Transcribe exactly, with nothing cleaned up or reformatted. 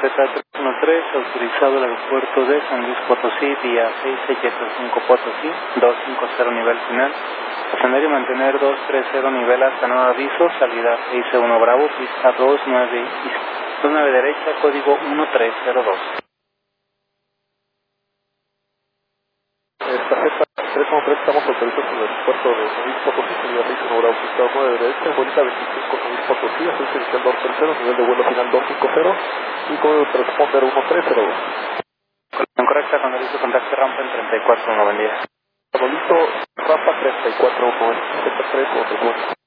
Z tres uno tres, autorizado al aeropuerto de San Luis Potosí, vía seis Jetta cinco Potosí, doscientos cincuenta nivel final. Ascender y mantener doscientos treinta nivel hasta nuevo aviso, salida seis uno Bravo, pista dos nueve, dos nueve derecha, código uno tres cero dos. Eh, tarjeta tres uno tres, estamos autorizados en el aeropuerto de San Luis Potosí, salida seis uno Bravo, pista nueve derecha, vuelta veinticinco San Luis Potosí, ascenso inicial dos cero, nivel de vuelo final doscientos cincuenta y código transponder uno tres cero dos. Conexión correcta, cuando listo, contacte rampa en treinta y cuatro uno, buen día. Cuando listo, rampa treinta y cuatro uno, Z tres uno tres.